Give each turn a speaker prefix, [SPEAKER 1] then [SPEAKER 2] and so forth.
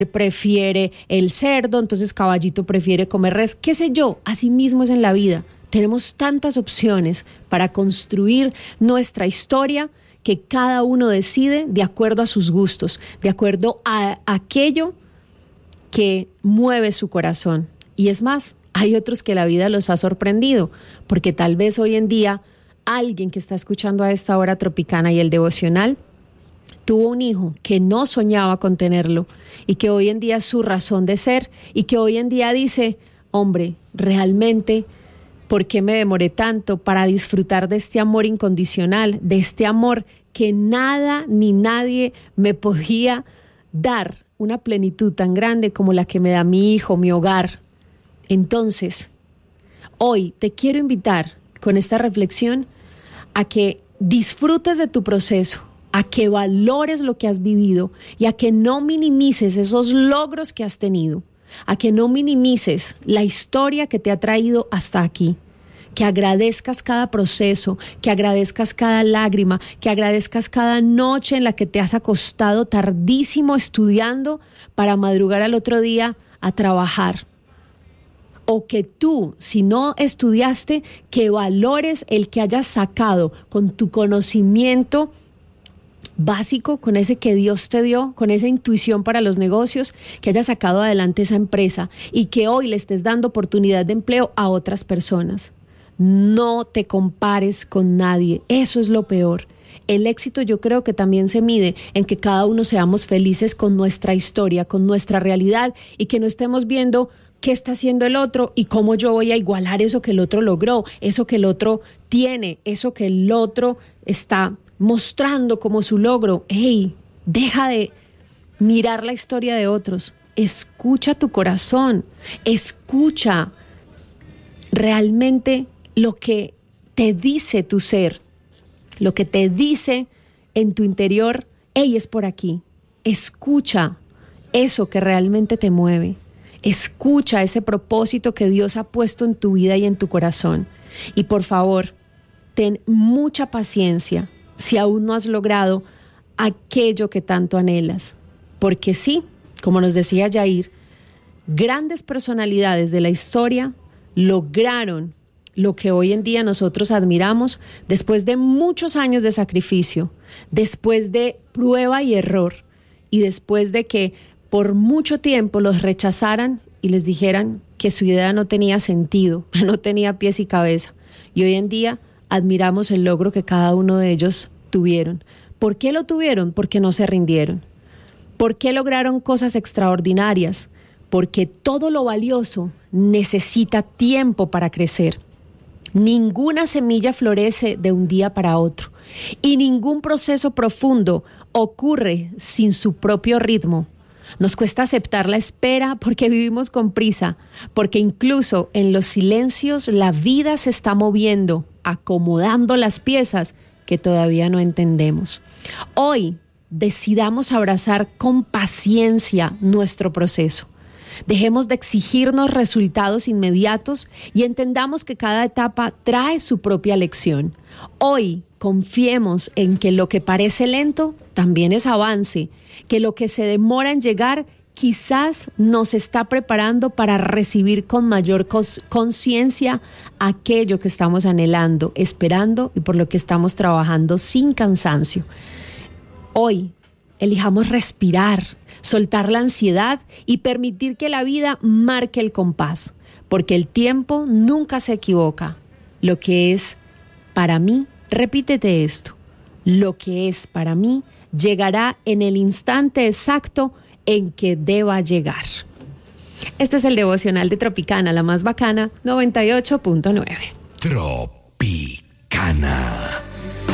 [SPEAKER 1] prefiere el cerdo, entonces Caballito prefiere comer res, qué sé yo, así mismo es en la vida. Tenemos tantas opciones para construir nuestra historia que cada uno decide de acuerdo a sus gustos, de acuerdo a aquello que mueve su corazón. Y es más, hay otros que la vida los ha sorprendido, porque tal vez hoy en día alguien que está escuchando a esta hora Tropicana y el devocional tuvo un hijo que no soñaba con tenerlo y que hoy en día es su razón de ser y que hoy en día dice, hombre, realmente, ¿por qué me demoré tanto para disfrutar de este amor incondicional, de este amor que nada ni nadie me podía dar, una plenitud tan grande como la que me da mi hijo, mi hogar? Entonces, hoy te quiero invitar con esta reflexión a que disfrutes de tu proceso, a que valores lo que has vivido y a que no minimices esos logros que has tenido, a que no minimices la historia que te ha traído hasta aquí, que agradezcas cada proceso, que agradezcas cada lágrima, que agradezcas cada noche en la que te has acostado tardísimo estudiando para madrugar al otro día a trabajar. O que tú, si no estudiaste, que valores el que hayas sacado con tu conocimiento básico, con ese que Dios te dio, con esa intuición para los negocios, que hayas sacado adelante esa empresa y que hoy le estés dando oportunidad de empleo a otras personas. No te compares con nadie, eso es lo peor. El éxito yo creo que también se mide en que cada uno seamos felices con nuestra historia, con nuestra realidad y que no estemos viendo qué está haciendo el otro y cómo yo voy a igualar eso que el otro logró, eso que el otro tiene, eso que el otro está mostrando como su logro. ¡Hey! Deja de mirar la historia de otros. Escucha tu corazón. Escucha realmente lo que te dice tu ser, lo que te dice en tu interior. ¡Hey! Es por aquí. Escucha eso que realmente te mueve. Escucha ese propósito que Dios ha puesto en tu vida y en tu corazón. Y por favor, ten mucha paciencia si aún no has logrado aquello que tanto anhelas. Porque sí, como nos decía Yair, grandes personalidades de la historia lograron lo que hoy en día nosotros admiramos después de muchos años de sacrificio, después de prueba y error y después de que por mucho tiempo los rechazaran y les dijeran que su idea no tenía sentido, no tenía pies y cabeza. Y hoy en día admiramos el logro que cada uno de ellos tuvieron. ¿Por qué lo tuvieron? Porque no se rindieron. ¿Por qué lograron cosas extraordinarias? Porque todo lo valioso necesita tiempo para crecer. Ninguna semilla florece de un día para otro y ningún proceso profundo ocurre sin su propio ritmo. Nos cuesta aceptar la espera porque vivimos con prisa, porque incluso en los silencios la vida se está moviendo, acomodando las piezas que todavía no entendemos. Hoy decidamos abrazar con paciencia nuestro proceso. Dejemos de exigirnos resultados inmediatos y entendamos que cada etapa trae su propia lección. Hoy confiemos en que lo que parece lento también es avance, que lo que se demora en llegar quizás nos está preparando para recibir con mayor conciencia aquello que estamos anhelando, esperando y por lo que estamos trabajando sin cansancio. Hoy elijamos respirar, soltar la ansiedad y permitir que la vida marque el compás, porque el tiempo nunca se equivoca. Lo que es para mí, repítete esto, lo que es para mí llegará en el instante exacto en que deba llegar. Este es el devocional de Tropicana, la más bacana, 98.9.
[SPEAKER 2] Tropicana.